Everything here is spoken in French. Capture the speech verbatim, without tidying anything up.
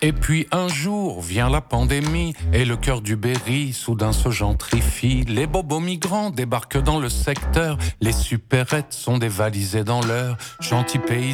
Et puis un jour vient la pandémie et le cœur du Berry soudain se gentrifie. Les bobos migrants débarquent dans le secteur, les supérettes sont dévalisées dans leur gentil pays.